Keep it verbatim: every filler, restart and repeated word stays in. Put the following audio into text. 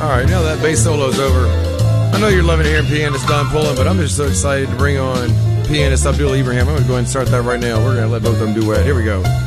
All right, now that bass solo's over, I know you're loving hearing pianist Don Pullen, but I'm just so excited to bring on pianist Abdul Ibrahim. I'm going to go ahead and start that right now. We're going to let both of them duet. Here we go.